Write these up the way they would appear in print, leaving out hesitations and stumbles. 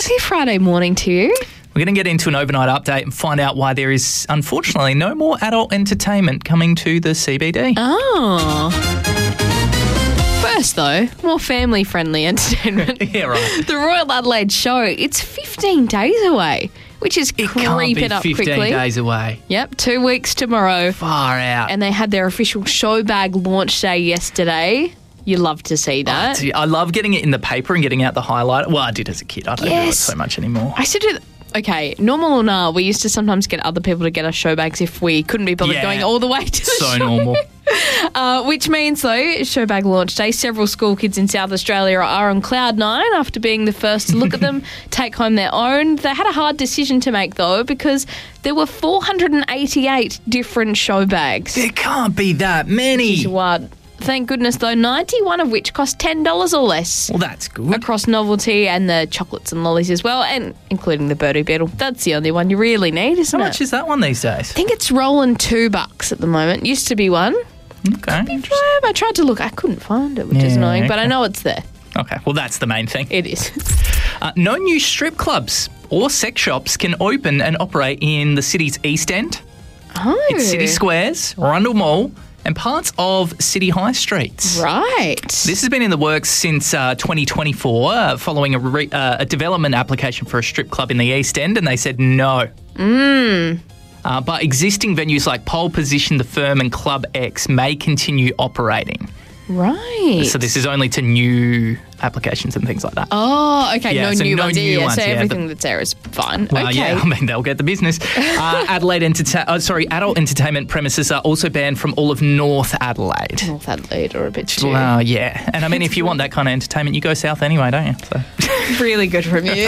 sexy Friday morning to you. We're going to get into an overnight update and find out why there is, unfortunately, no more adult entertainment coming to the CBD. Oh. First, though, more family-friendly entertainment. Yeah, right. The Royal Adelaide Show, it's 15 days away, which is creeping up 15 quickly. days away. Yep, 2 weeks tomorrow. Far out. And they had their official show bag launch day yesterday. You love to see that. I love getting it in the paper and getting out the highlight. Well, I did as a kid. I don't do it so much anymore. I used to do okay, normal or nah, we used to sometimes get other people to get us show bags if we couldn't be bothered going all the way to the show. So normal. Which means, though, show bag launch day, several school kids in South Australia are on cloud nine after being the first to look at them, take home their own. They had a hard decision to make, though, because there were 488 different show bags. There can't be that many. Which is what? Thank goodness, though, 91 of which cost $10 or less. Well, that's good. Across novelty and the chocolates and lollies as well, and including the Birdie Beetle. That's the only one you really need, isn't it? How much is that one these days? I think it's rolling $2 at the moment. Used to be one. Okay. I tried to look. I couldn't find it, which is annoying, but I know it's there. Okay, well, that's the main thing. It is. No new strip clubs or sex shops can open and operate in the city's East End, its city squares, Rundle Mall, and parts of City High Streets. Right. This has been in the works since 2024, following a development application for a strip club in the East End, and they said no. But existing venues like Pole Position, The Firm, and Club X may continue operating. Right. So this is only to new applications and things like that. Oh, okay. Yeah, No so new no ones. new Yeah, ones, so yeah, everything that's there is fine. Well, okay. yeah, I mean, they'll get the business. Adult entertainment premises are also banned from all of North Adelaide. North Adelaide or a bit too. Well, yeah. And I mean, if you want that kind of entertainment, you go south anyway, don't you? So. Really good from you.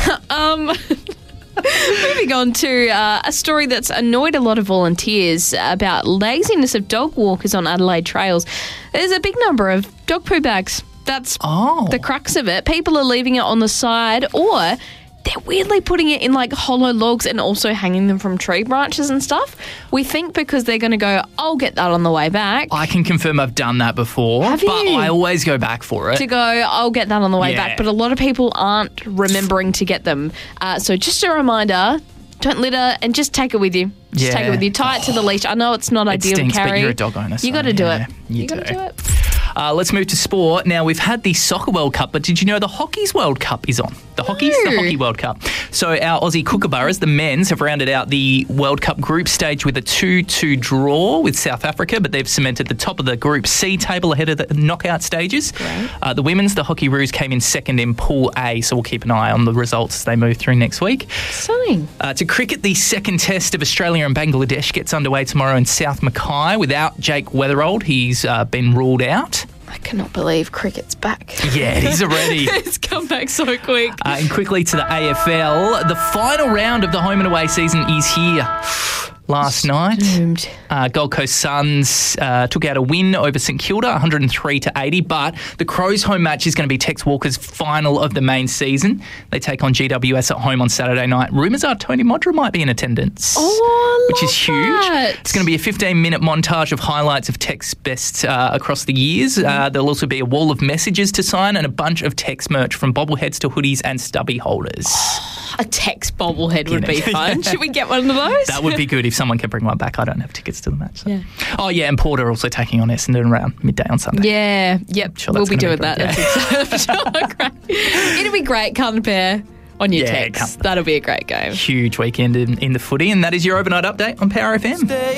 Moving on to a story that's annoyed a lot of volunteers about laziness of dog walkers on Adelaide trails. There's a big number of dog poo bags. That's the crux of it. People are leaving it on the side, or they're weirdly putting it in like hollow logs and also hanging them from tree branches and stuff. We think because they're going to go, I'll get that on the way back. I can confirm I've done that before. Have but you? I always go back for it. To go, I'll get that on the way back. But a lot of people aren't remembering to get them. So just a reminder, don't litter and just take it with you. Just take it with you. Tie it to the leash. I know it's not ideal stinks, to carry. but you're a dog owner. You got to do it. You got to do it. Let's move to sport. Now, we've had the Soccer World Cup, but did you know the Hockey's World Cup is on? The Hockey World Cup. So our Aussie Kookaburras, the men's, have rounded out the World Cup group stage with a 2-2 draw with South Africa, but they've cemented the top of the Group C table ahead of the knockout stages. The women's, the Hockey Roos, came in second in Pool A, so we'll keep an eye on the results as they move through next week. Exciting. To cricket, the second test of Australia and Bangladesh gets underway tomorrow in South Mackay without Jake Weatherold. He's been ruled out. I cannot believe cricket's back. Yeah, it is already. It's come back so quick. And quickly to the AFL. The final round of the home and away season is here. Last night, Gold Coast Suns took out a win over St Kilda, 103-80, but the Crows' home match is going to be Tex Walker's final of the main season. They take on GWS at home on Saturday night. Rumours are Tony Modra might be in attendance, which is huge. It's going to be a 15-minute montage of highlights of Tex bests across the years. There'll also be a wall of messages to sign and a bunch of Tex merch from bobbleheads to hoodies and stubby holders. A Tex bobblehead would be fun. Should we get one of those? That would be good if someone can bring one back. I don't have tickets to the match. So. Yeah. Oh, yeah, and Porter also taking on Essendon around midday on Sunday. Yeah, yep. Sure we'll be doing that. Yeah. Great. It'll be great, Carlton Pair on your Tex. That'll be a great game. Huge weekend in the footy, and that is your overnight update on Power FM.